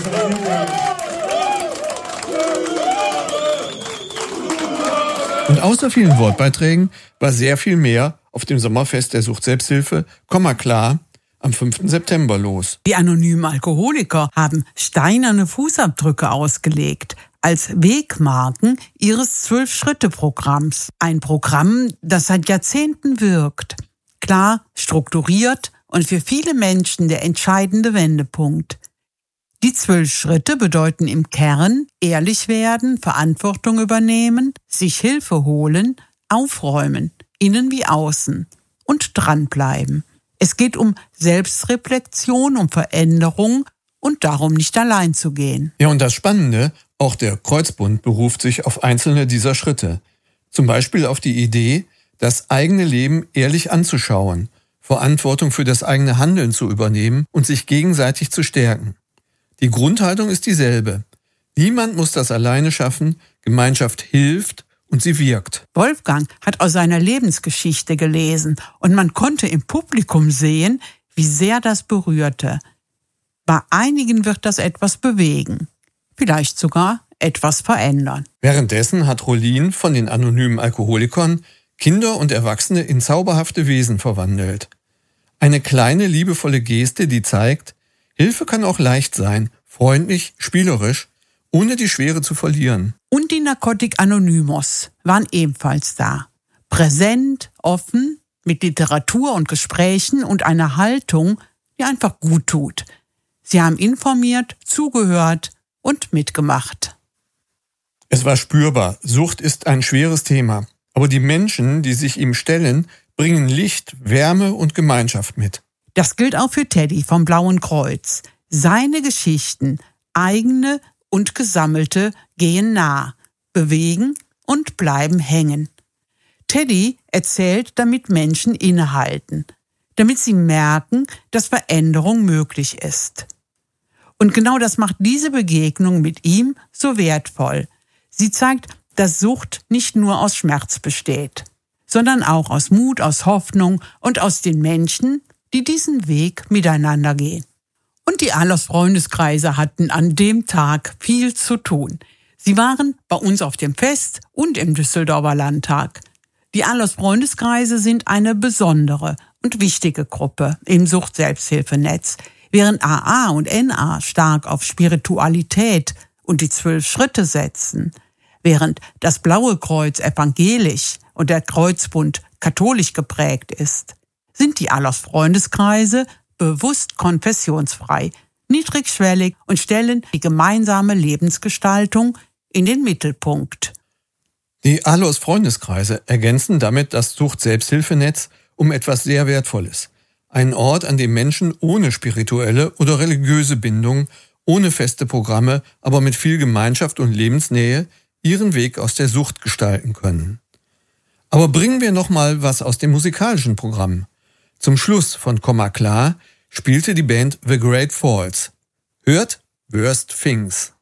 Und außer vielen Wortbeiträgen war sehr viel mehr auf dem Sommerfest der Sucht-Selbsthilfe, klar, am 5. September los. Die anonymen Alkoholiker haben steinerne Fußabdrücke ausgelegt als Wegmarken ihres 12-Schritte-Programms. Ein Programm, das seit Jahrzehnten wirkt. Klar, strukturiert und für viele Menschen der entscheidende Wendepunkt. Die 12 Schritte bedeuten im Kern ehrlich werden, Verantwortung übernehmen, sich Hilfe holen, aufräumen, innen wie außen und dranbleiben. Es geht um Selbstreflexion, um Veränderung und darum, nicht allein zu gehen. Ja, und das Spannende, auch der Kreuzbund beruft sich auf einzelne dieser Schritte. Zum Beispiel auf die Idee, das eigene Leben ehrlich anzuschauen, Verantwortung für das eigene Handeln zu übernehmen und sich gegenseitig zu stärken. Die Grundhaltung ist dieselbe. Niemand muss das alleine schaffen, Gemeinschaft hilft und sie wirkt. Wolfgang hat aus seiner Lebensgeschichte gelesen und man konnte im Publikum sehen, wie sehr das berührte. Bei einigen wird das etwas bewegen, vielleicht sogar etwas verändern. Währenddessen hat Rolin von den anonymen Alkoholikern Kinder und Erwachsene in zauberhafte Wesen verwandelt. Eine kleine, liebevolle Geste, die zeigt, Hilfe kann auch leicht sein, freundlich, spielerisch, ohne die Schwere zu verlieren. Und die Narcotic Anonymous waren ebenfalls da. Präsent, offen, mit Literatur und Gesprächen und einer Haltung, die einfach gut tut. Sie haben informiert, zugehört und mitgemacht. Es war spürbar, Sucht ist ein schweres Thema. Aber die Menschen, die sich ihm stellen, bringen Licht, Wärme und Gemeinschaft mit. Das gilt auch für Teddy vom Blauen Kreuz. Seine Geschichten, eigene und gesammelte, gehen nah, bewegen und bleiben hängen. Teddy erzählt, damit Menschen innehalten, damit sie merken, dass Veränderung möglich ist. Und genau das macht diese Begegnung mit ihm so wertvoll. Sie zeigt, dass Sucht nicht nur aus Schmerz besteht, sondern auch aus Mut, aus Hoffnung und aus den Menschen, die diesen Weg miteinander gehen. Und die Alos-Freundeskreise hatten an dem Tag viel zu tun. Sie waren bei uns auf dem Fest und im Düsseldorfer Landtag. Die Alos-Freundeskreise sind eine besondere und wichtige Gruppe im Sucht-Selbsthilfenetz. Während AA und NA stark auf Spiritualität und die 12 Schritte setzen, während das Blaue Kreuz evangelisch und der Kreuzbund katholisch geprägt ist, sind die Alos-Freundeskreise bewusst konfessionsfrei, niedrigschwellig und stellen die gemeinsame Lebensgestaltung in den Mittelpunkt. Die Alos-Freundeskreise ergänzen damit das Sucht-Selbsthilfenetz um etwas sehr Wertvolles. Einen Ort, an dem Menschen ohne spirituelle oder religiöse Bindung, ohne feste Programme, aber mit viel Gemeinschaft und Lebensnähe ihren Weg aus der Sucht gestalten können. Aber bringen wir noch mal was aus dem musikalischen Programm. Zum Schluss von klar spielte die Band The Great Falls. Hört Worst Things.